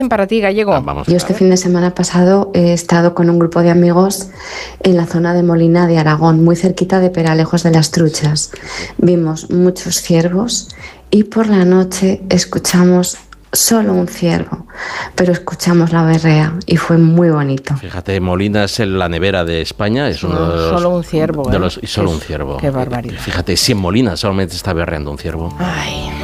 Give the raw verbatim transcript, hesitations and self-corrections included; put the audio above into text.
Para ti, Gallego. Ah, vamos Yo este fin de semana pasado he estado con un grupo de amigos en la zona de Molina de Aragón, muy cerquita de Peralejos de las Truchas. Vimos muchos ciervos y por la noche escuchamos solo un ciervo, pero escuchamos la berrea y fue muy bonito. Fíjate, Molina es la nevera de España, es uno de los, Solo un ciervo, de ¿eh? los y solo Qué- un ciervo. qué barbaridad. Fíjate, si en Molina solamente está berreando un ciervo. Ay.